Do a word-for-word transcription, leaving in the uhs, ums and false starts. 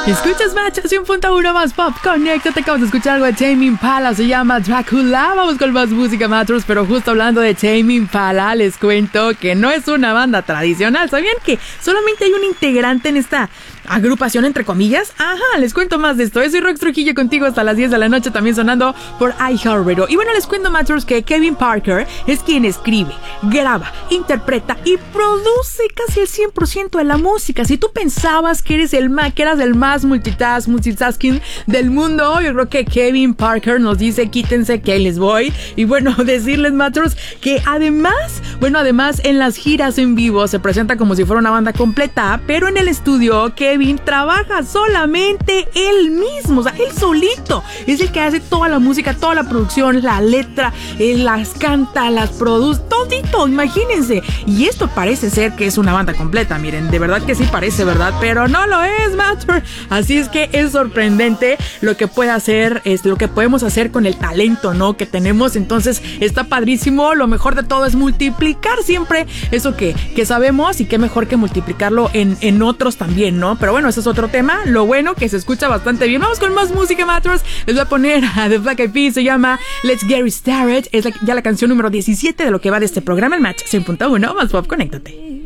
Escuchas Match cien punto uno más Pop Connect. Te acabas de escuchar algo de Tame Impala, se llama Dracula. Vamos con más música, Matros. Pero justo hablando de Tame Impala, les cuento que no es una banda tradicional. ¿Sabían que solamente hay un integrante en esta agrupación, entre comillas? Ajá, les cuento más de esto. Yo soy Rox Trujillo, contigo hasta las diez de la noche, también sonando por iHeartRadio. Y bueno, les cuento, Matros, que Kevin Parker es quien escribe, graba, interpreta y produce casi el cien por ciento de la música. Si tú pensabas que eres el más, que eras el más multitask, multitasking del mundo, yo creo que Kevin Parker nos dice, quítense que ahí les voy. Y bueno, decirles, Matros, que además, bueno, además en las giras en vivo se presenta como si fuera una banda completa, pero en el estudio Kevin trabaja solamente él mismo, o sea, él solito es el que hace toda la música, toda la producción, la letra, él las canta, las produce, todito, imagínense. Y esto parece ser que es una banda completa, miren, de verdad que sí parece, ¿verdad? Pero no lo es, Matros. Así es que es sorprendente lo que puede hacer, es lo que podemos hacer con el talento, ¿no?, que tenemos. Entonces está padrísimo. Lo mejor de todo es multiplicar siempre eso que, que sabemos, y qué mejor que multiplicarlo en, en otros también, ¿no? Pero bueno, ese es otro tema. Lo bueno que se escucha bastante bien. Vamos con más música, Matros. Les voy a poner a The Black Eyed Peas, se llama Let's Get It Started. Es la, ya la canción número diecisiete de lo que va de este programa, el Match cien punto uno más Pop. Conéctate.